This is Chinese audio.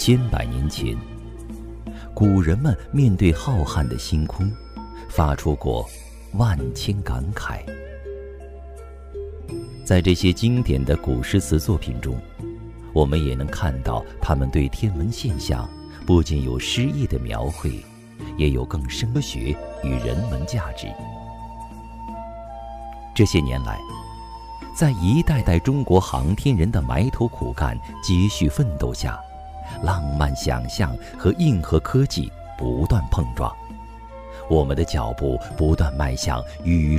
千百年前，古人们面对浩瀚的星空，发出过万千感慨。在这些经典的古诗词作品中，我们也能看到他们对天文现象不仅有诗意的描绘，也有更深科学与人文价值。这些年来，在一代代中国航天人的埋头苦干、接续奋斗下，浪漫想象和硬核科技不断碰撞，我们的脚步不断迈向宇